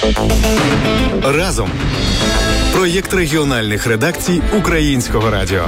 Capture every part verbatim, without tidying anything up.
Разом. Проєкт регіональних редакцій Українського радіо.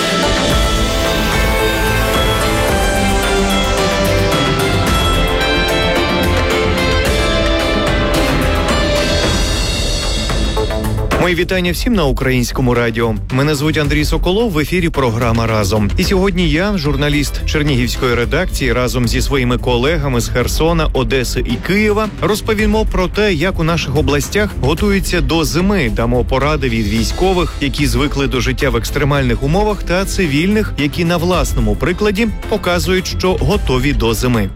Мої вітання всім на Українському радіо. Мене звуть Андрій Соколов, в ефірі програма «Разом». І сьогодні я, журналіст Чернігівської редакції, разом зі своїми колегами з Херсона, Одеси і Києва, розповімо про те, як у наших областях готуються до зими, дамо поради від військових, які звикли до життя в екстремальних умовах, та цивільних, які на власному прикладі показують, що готові до зими.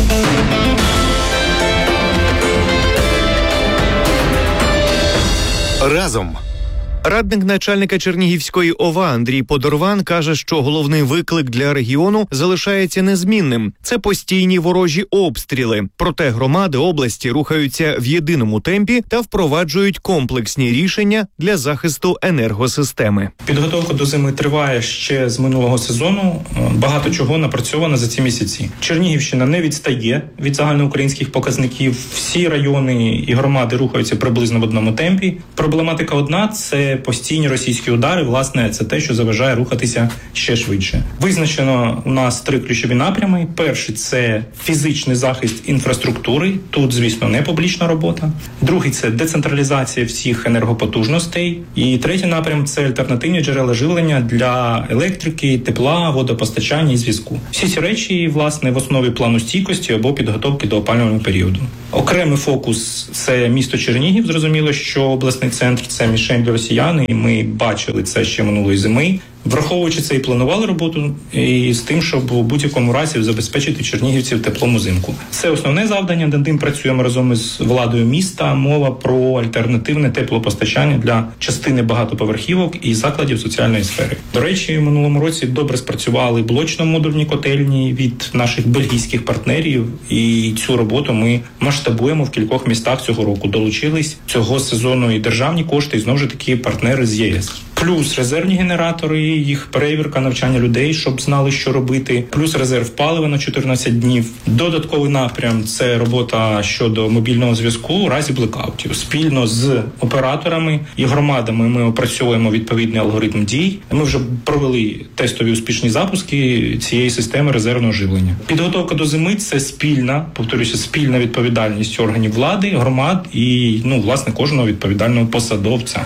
Разом. Радник начальника Чернігівської ОВА Андрій Подорван каже, що головний виклик для регіону залишається незмінним. Це постійні ворожі обстріли. Проте громади області рухаються в єдиному темпі та впроваджують комплексні рішення для захисту енергосистеми. Підготовка до зими триває ще з минулого сезону. Багато чого напрацьовано за ці місяці. Чернігівщина не відстає від загальноукраїнських показників. Всі райони і громади рухаються приблизно в одному темпі. Проблематика одна – це постійні російські удари, власне, це те, що заважає рухатися ще швидше. Визначено у нас три ключові напрями. Перший – це фізичний захист інфраструктури. Тут, звісно, не публічна робота. Другий – це децентралізація всіх енергопотужностей. І третій напрям – це альтернативні джерела живлення для електрики, тепла, водопостачання і зв'язку. Всі ці речі, власне, в основі плану стійкості або підготовки до опалювального періоду. Окремий фокус – це місто Чернігів. Зрозуміло, що обласний центр – це мішень для росіян. І ми бачили це ще минулої зими. Враховуючи це, і планували роботу і з тим, щоб у будь-якому разі забезпечити чернігівців теплом узимку. Це основне завдання, над ним працюємо разом із владою міста. Мова про альтернативне теплопостачання для частини багатоповерхівок і закладів соціальної сфери. До речі, в минулому році добре спрацювали блочно-модульні котельні від наших бельгійських партнерів, і цю роботу ми масштабуємо в кількох містах цього року. Долучились цього сезону і державні кошти, і знову ж таки партнери з ЄС. Плюс резервні генератори, їх перевірка, навчання людей, щоб знали, що робити. Плюс резерв палива на чотирнадцять днів. Додатковий напрям – це робота щодо мобільного зв'язку у разі блекаутів. Спільно з операторами і громадами ми опрацьовуємо відповідний алгоритм дій. Ми вже провели тестові успішні запуски цієї системи резервного живлення. Підготовка до зими – це спільна, повторюся, спільна відповідальність органів влади, громад і, ну, власне, кожного відповідального посадовця.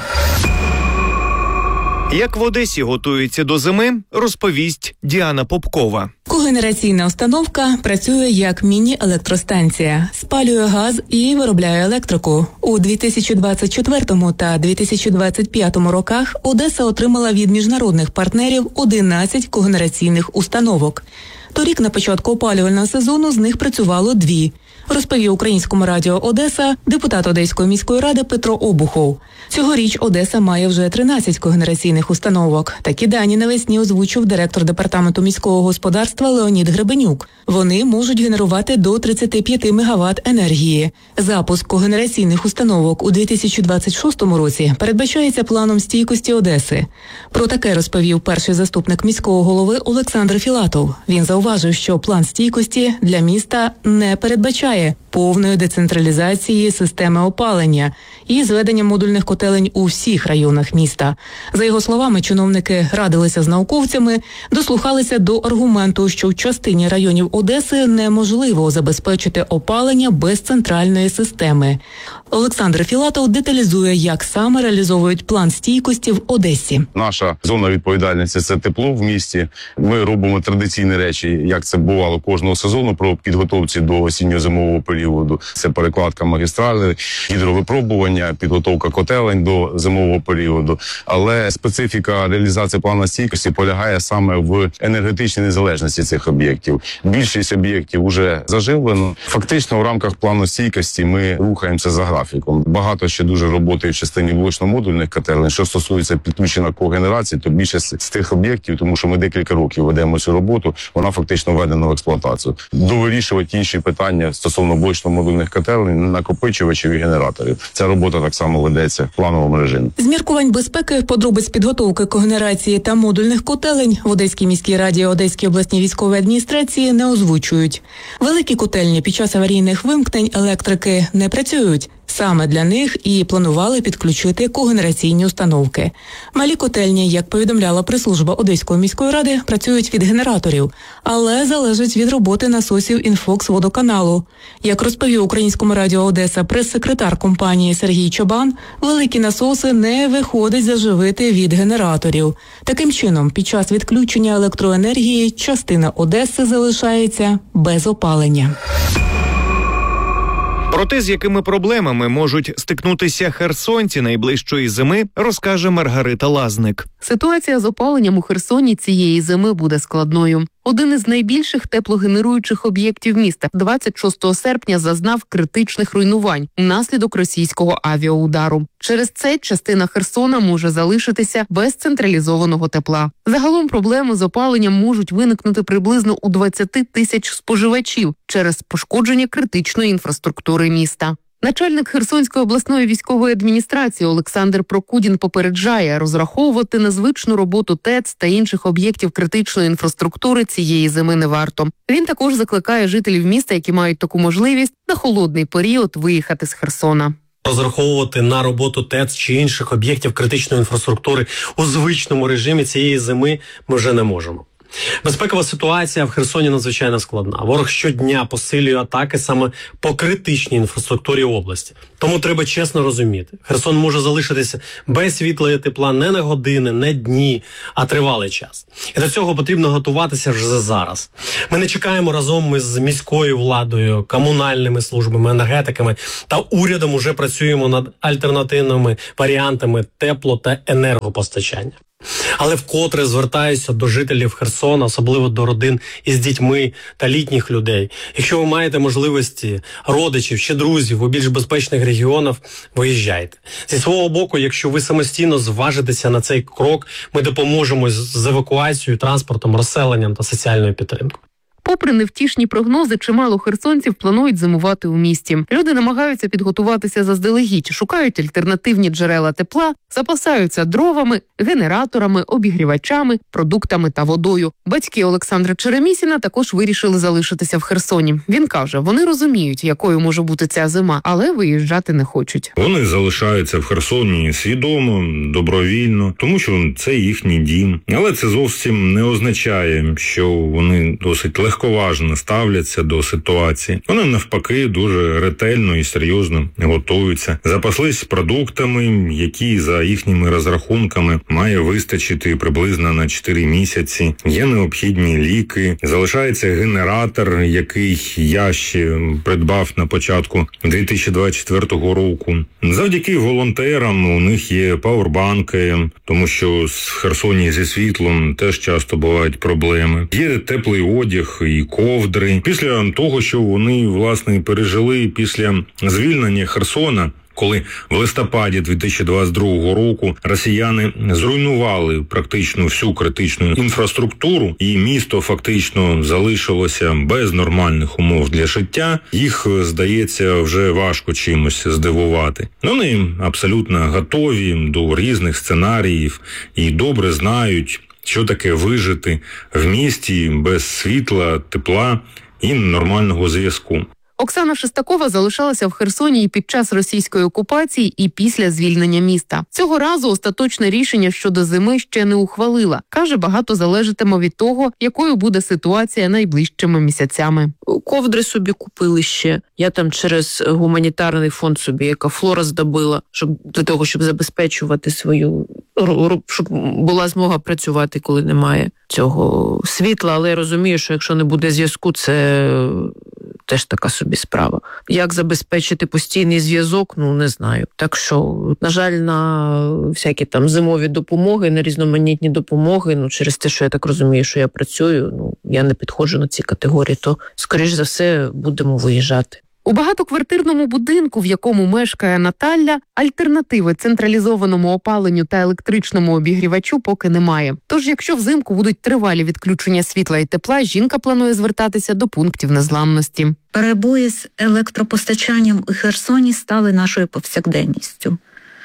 Як в Одесі готуються до зими, розповість Діана Попкова. Когенераційна установка працює як міні-електростанція, спалює газ і виробляє електрику. У дві тисячі двадцять четвертому та дві тисячі двадцять п'ятому роках Одеса отримала від міжнародних партнерів одинадцять когенераційних установок. Торік на початку опалювального сезону з них працювало дві. Розповів Українському радіо Одеса депутат Одеської міської ради Петро Обухов. Цьогоріч Одеса має вже тринадцять когенераційних установок. Такі дані навесні озвучив директор департаменту міського господарства Леонід Гребенюк. Вони можуть генерувати до тридцять п'ять мегаватт енергії. Запуск когенераційних установок у дві тисячі двадцять шостому році передбачається планом стійкості Одеси. Про таке розповів перший заступник міського голови Олександр Філатов. Він зауважив, що план стійкості для міста не передбачає повної децентралізації системи опалення і зведення модульних котелень у всіх районах міста. За його словами, чиновники радилися з науковцями, дослухалися до аргументу, що в частині районів Одеси неможливо забезпечити опалення без центральної системи. Олександр Філатов деталізує, як саме реалізовують план стійкості в Одесі. Наша зона відповідальності – це тепло в місті. Ми робимо традиційні речі, як це бувало кожного сезону, про підготовці до осінньо-зимового періоду. Це перекладка магістралі, гідровипробування, підготовка котелень до зимового періоду. Але специфіка реалізації плану стійкості полягає саме в енергетичній незалежності цих об'єктів. Більшість об'єктів вже заживлено. Фактично, в рамках плану стійкості ми рухаємося за графіком. Багато ще дуже роботи в частині блочно-модульних котелень. Що стосується підключення когенерації, то більшість з тих об'єктів, тому що ми декілька років ведемо цю роботу, вона фактично введена в експлуатацію. Довирішувати інші питання стосовно блочно-модульних котелень, накопичувачів і генераторів. Ця робота так само ведеться в плановому режимі. З міркувань безпеки, подробиць підготовки когенерації та модульних котелень в Одеській міській раді Одеській обласній військовій адміністрації не озвучують. Великі котельні під час аварійних вимкнень електрики не працюють. Саме для них і планували підключити когенераційні установки. Малі котельні, як повідомляла прес-служба Одеської міської ради, працюють від генераторів, але залежать від роботи насосів інфокс-водоканалу. Як розповів Українському радіо Одеса прес-секретар компанії Сергій Чобан, великі насоси не виходить заживити від генераторів. Таким чином, під час відключення електроенергії частина Одеси залишається без опалення. Про те, з якими проблемами можуть стикнутися херсонці найближчої зими, розкаже Маргарита Лазник. Ситуація з опаленням у Херсоні цієї зими буде складною. Один із найбільших теплогенеруючих об'єктів міста двадцять шостого серпня зазнав критичних руйнувань внаслідок російського авіаудару. Через це частина Херсона може залишитися без централізованого тепла. Загалом проблеми з опаленням можуть виникнути приблизно у двадцять тисяч споживачів через пошкодження критичної інфраструктури міста. Начальник Херсонської обласної військової адміністрації Олександр Прокудін попереджає, розраховувати на звичну роботу ТЕЦ та інших об'єктів критичної інфраструктури цієї зими не варто. Він також закликає жителів міста, які мають таку можливість, на холодний період виїхати з Херсона. Розраховувати на роботу ТЕЦ чи інших об'єктів критичної інфраструктури у звичному режимі цієї зими ми вже не можемо. Безпекова ситуація в Херсоні надзвичайно складна. Ворог щодня посилює атаки саме по критичній інфраструктурі області. Тому треба чесно розуміти, Херсон може залишитися без світла і тепла не на години, не дні, а тривалий час. І до цього потрібно готуватися вже зараз. Ми не чекаємо разом ми з міською владою, комунальними службами, енергетиками та урядом уже працюємо над альтернативними варіантами тепло- та енергопостачання. Але вкотре звертаюся до жителів Херсона, особливо до родин із дітьми та літніх людей. Якщо ви маєте можливості родичів чи друзів у більш безпечних регіонах, виїжджайте. Зі свого боку, якщо ви самостійно зважитеся на цей крок, ми допоможемо з евакуацією, транспортом, розселенням та соціальною підтримкою. Попри невтішні прогнози, чимало херсонців планують зимувати у місті. Люди намагаються підготуватися заздалегідь, шукають альтернативні джерела тепла, запасаються дровами, генераторами, обігрівачами, продуктами та водою. Батьки Олександра Черемісіна також вирішили залишитися в Херсоні. Він каже, вони розуміють, якою може бути ця зима, але виїжджати не хочуть. Вони залишаються в Херсоні свідомо, добровільно, тому що це їхній дім. Але це зовсім не означає, що вони досить легко легковажно ставляться до ситуації. Вони навпаки дуже ретельно і серйозно готуються. Запаслись продуктами, які за їхніми розрахунками має вистачити приблизно на чотири місяці. Є необхідні ліки. Залишається генератор, який я ще придбав на початку дві тисячі двадцять четвертого року. Завдяки волонтерам у них є павербанки, тому що в Херсоні зі світлом теж часто бувають проблеми. Є теплий одяг і ковдри. Після того, що вони, власне, пережили після звільнення Херсона, коли в листопаді дві тисячі двадцять другого року росіяни зруйнували практично всю критичну інфраструктуру, і місто фактично залишилося без нормальних умов для життя, їх, здається, вже важко чимось здивувати. Вони абсолютно готові до різних сценаріїв і добре знають, що таке вижити в місті без світла, тепла і нормального зв'язку. Оксана Шестакова залишалася в Херсоні і під час російської окупації, і після звільнення міста. Цього разу остаточне рішення щодо зими ще не ухвалила. Каже, багато залежатиме від того, якою буде ситуація найближчими місяцями. Ковдри собі купили ще. Я там через гуманітарний фонд собі Екофлора здобила, щоб для того, щоб забезпечувати свою, щоб була змога працювати, коли немає цього світла. Але я розумію, що якщо не буде зв'язку, це теж така собі справа. Як забезпечити постійний зв'язок, ну не знаю. Так що, на жаль, на всякі там зимові допомоги, на різноманітні допомоги, ну через те, що я так розумію, що я працюю, ну я не підходжу на ці категорії, то, скоріш за все, будемо виїжджати. У багатоквартирному будинку, в якому мешкає Наталя, альтернативи централізованому опаленню та електричному обігрівачу поки немає. Тож, якщо взимку будуть тривалі відключення світла і тепла, жінка планує звертатися до пунктів незламності. Перебої з електропостачанням у Херсоні стали нашою повсякденністю.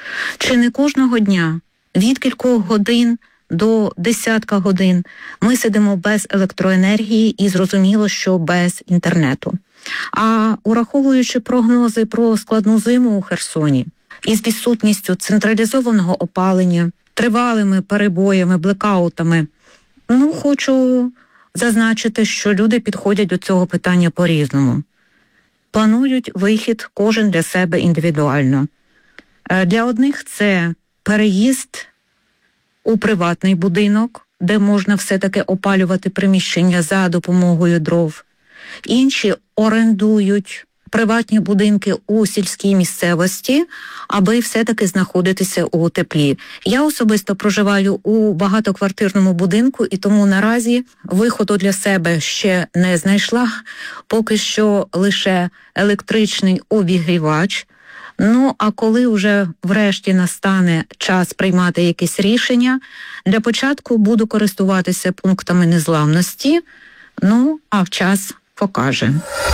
Чи не кожного дня, від кількох годин до десятка годин ми сидимо без електроенергії і зрозуміло, що без інтернету. А ураховуючи прогнози про складну зиму у Херсоні із відсутністю централізованого опалення, тривалими перебоями, блекаутами, ну, хочу зазначити, що люди підходять до цього питання по-різному. Планують вихід кожен для себе індивідуально. Для одних це переїзд у приватний будинок, де можна все-таки опалювати приміщення за допомогою дров. Інші орендують приватні будинки у сільській місцевості, аби все-таки знаходитися у теплі. Я особисто проживаю у багатоквартирному будинку, і тому наразі виходу для себе ще не знайшла. Поки що лише електричний обігрівач. Ну, а коли вже врешті настане час приймати якісь рішення, для початку буду користуватися пунктами незламності, ну, а час покаже.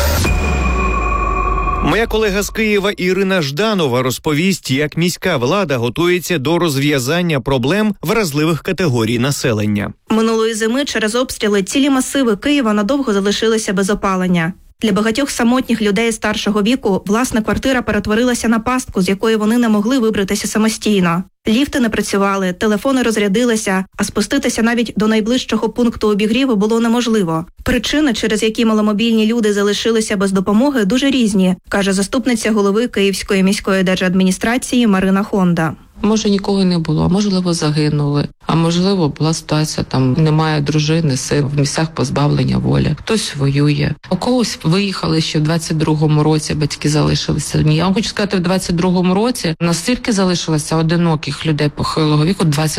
Моя колега з Києва Ірина Жданова розповість, як міська влада готується до розв'язання проблем вразливих категорій населення. Минулої зими через обстріли цілі масиви Києва надовго залишилися без опалення. Для багатьох самотніх людей старшого віку власна квартира перетворилася на пастку, з якої вони не могли вибратися самостійно. Ліфти не працювали, телефони розрядилися, а спуститися навіть до найближчого пункту обігріву було неможливо. Причини, через які маломобільні люди залишилися без допомоги, дуже різні, каже заступниця голови Київської міської держадміністрації Марина Хонда. Може, нікого не було, а можливо, загинули. А можливо, була ситуація, там немає дружини, син, в місцях позбавлення волі. Хтось воює. У когось виїхали ще в двадцять другому році, батьки залишилися. Я вам хочу сказати, в двадцять другому році настільки залишилося одиноких людей похилого віку, двадцять